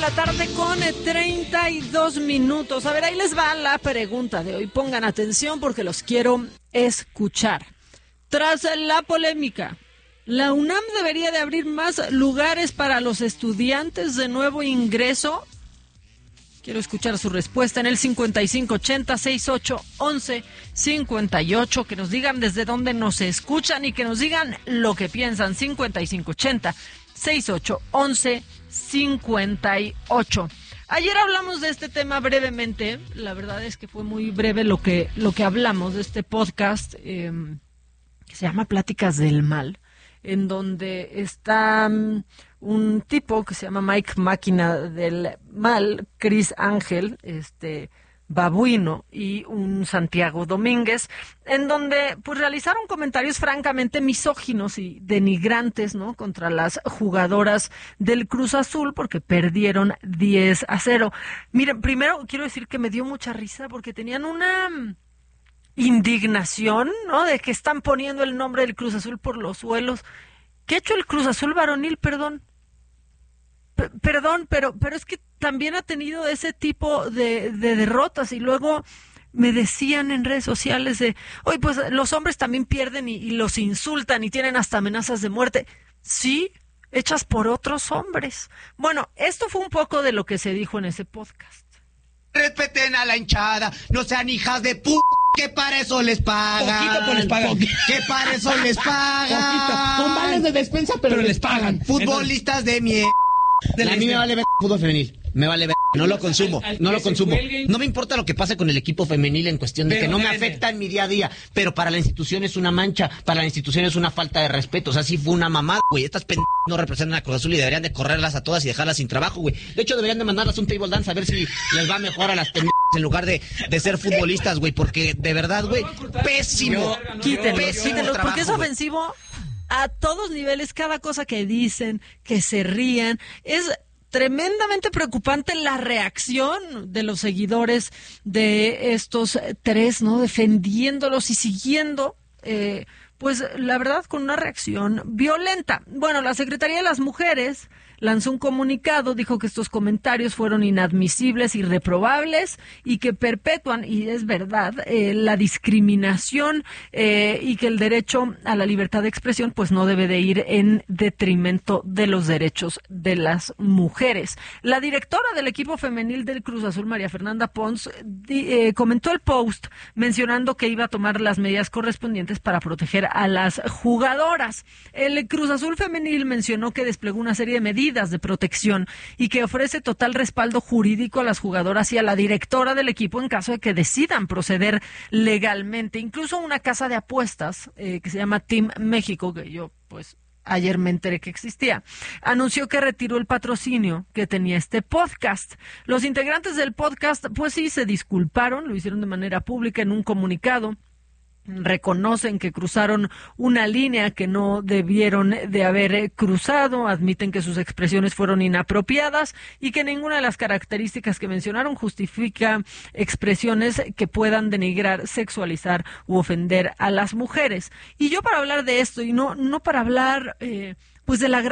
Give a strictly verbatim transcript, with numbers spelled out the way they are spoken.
la tarde con treinta y dos minutos. A ver, ahí les va la pregunta de hoy. Pongan atención porque los quiero escuchar. Tras la polémica, ¿la UNAM debería de abrir más lugares para los estudiantes de nuevo ingreso? Quiero escuchar su respuesta en el cincuenta y cinco ochenta, sesenta y ocho, once, cincuenta y ocho. Que nos digan desde dónde nos escuchan y que nos digan lo que piensan. cincuenta y cinco ochenta, sesenta y ocho, once, cincuenta y ocho. Ayer hablamos de este tema brevemente. La verdad es que fue muy breve lo que, lo que hablamos de este podcast eh, que se llama Pláticas del Mal, en donde está um, un tipo que se llama Mike Máquina del Mal, Chris Ángel, este Babuino y un Santiago Domínguez, en donde pues realizaron comentarios francamente misóginos y denigrantes, ¿no?, contra las jugadoras del Cruz Azul porque perdieron diez a cero. Miren, primero quiero decir que me dio mucha risa porque tenían una indignación, ¿no?, de que están poniendo el nombre del Cruz Azul por los suelos. ¿Qué ha hecho el Cruz Azul varonil, perdón? P- perdón, pero pero es que también ha tenido ese tipo de, de derrotas y luego me decían en redes sociales de, oye, pues los hombres también pierden y, y los insultan y tienen hasta amenazas de muerte. Sí, hechas por otros hombres. Bueno, esto fue un poco de lo que se dijo en ese podcast. Respeten a la hinchada, no sean hijas de p***, que para eso les pagan. Poquito, pero les pagan. Que para eso les pagan. Poquito. Son vales de despensa, pero, pero les pagan. Futbolistas Entonces, de mierda. A mí me vale ver fútbol femenil. Me vale ver. No lo consumo. Al, al no lo consumo. Cuelguen. No me importa lo que pase con el equipo femenil en cuestión de pero, que no me afecta en mi día a día. Pero para la institución es una mancha. Para la institución es una falta de respeto. O sea, sí fue una mamada, güey. Estas pendejas no representan a Cruz Azul y deberían de correrlas a todas y dejarlas sin trabajo, güey. De hecho, deberían de mandarlas un table dance a ver si les va mejor a las pendejas en lugar de, de ser futbolistas, güey. Porque de verdad, güey, pésimo. Quítenlo, quítenlo, porque es ofensivo a todos niveles. Cada cosa que dicen, que se rían, es tremendamente preocupante la reacción de los seguidores de estos tres, ¿no?, defendiéndolos y siguiendo, eh, pues la verdad, con una reacción violenta. Bueno, la Secretaría de las Mujeres lanzó un comunicado, dijo que estos comentarios fueron inadmisibles y reprobables y que perpetúan, y es verdad, eh, la discriminación eh, y que el derecho a la libertad de expresión pues no debe de ir en detrimento de los derechos de las mujeres. La directora del equipo femenil del Cruz Azul, María Fernanda Pons, di, eh, comentó el post mencionando que iba a tomar las medidas correspondientes para proteger a las jugadoras. El Cruz Azul femenil mencionó que desplegó una serie de medidas de protección y que ofrece total respaldo jurídico a las jugadoras y a la directora del equipo en caso de que decidan proceder legalmente. Incluso una casa de apuestas eh, que se llama Team México, que yo pues ayer me enteré que existía, anunció que retiró el patrocinio que tenía este podcast. Los integrantes del podcast pues sí se disculparon, lo hicieron de manera pública en un comunicado. Reconocen que cruzaron una línea que no debieron de haber cruzado, admiten que sus expresiones fueron inapropiadas y que ninguna de las características que mencionaron justifica expresiones que puedan denigrar, sexualizar u ofender a las mujeres. Y yo para hablar de esto y no no para hablar eh, pues de la